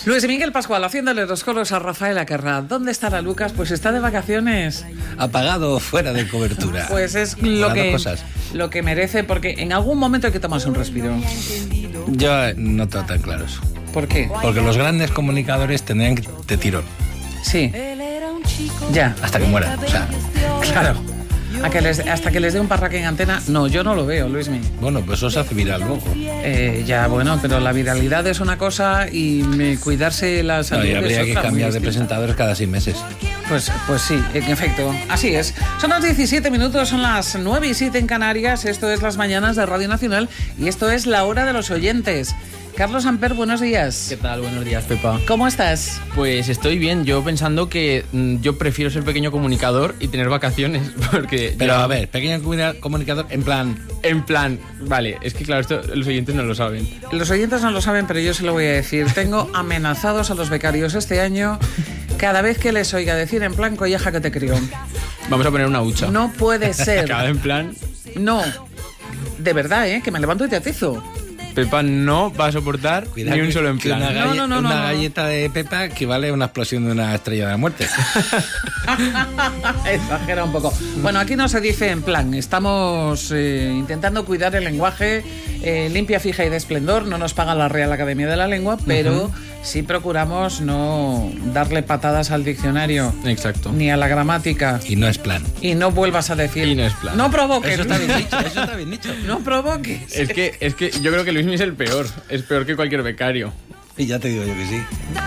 Luis Miguel Pascual haciéndole los coros a Rafael Acarrá. ¿Dónde estará Lucas? Pues está de vacaciones. Apagado, fuera de cobertura. Pues es lo que merece, porque en algún momento hay que tomarse un respiro. Yo no tengo tan claro eso. ¿Por qué? Porque los grandes comunicadores tendrían que de tirón. Sí. Ya. Hasta que mueran. O sea, claro. Hasta que les dé un parraque en antena. No, yo no lo veo, Luismi. Bueno, pues eso se hace viral luego. Ya, bueno, pero la viralidad es una cosa y cuidarse la salud y habría es que otra, cambiar de presentadores cada 6 meses. Pues sí, en efecto, así es. Son las 17 minutos, son las 9:07 en Canarias. Esto es Las Mañanas de Radio Nacional y esto es La Hora de los Oyentes. Carlos Amper, buenos días. ¿Qué tal? Buenos días, Pepa. ¿Cómo estás? Pues estoy bien, yo pensando que yo prefiero ser pequeño comunicador y tener vacaciones, porque... Pero a ver, pequeño comunicador en plan... Vale, es que claro, esto los oyentes no lo saben. Los oyentes no lo saben, pero yo se lo voy a decir. Tengo amenazados a los becarios este año cada vez que les oiga decir en plan colleja que te crió. Vamos a poner una hucha. No puede ser. Cada en plan... No, de verdad, que me levanto y te atizo. Pepa no va a soportar ni un solo en plan. Una galleta de Pepa equivale a una explosión de una estrella de la muerte. Exagera un poco. Bueno, aquí no se dice en plan. Estamos intentando cuidar el lenguaje limpia, fija y de esplendor. No nos paga la Real Academia de la Lengua, pero sí procuramos no darle patadas al diccionario. Exacto. Ni a la gramática. Y no es plan. Y no vuelvas a decir. Y no es plan. No provoques. Eso está bien dicho, eso está bien dicho. No provoques. Es que yo creo que Luismi es el peor. Es peor que cualquier becario. Y ya te digo yo que sí.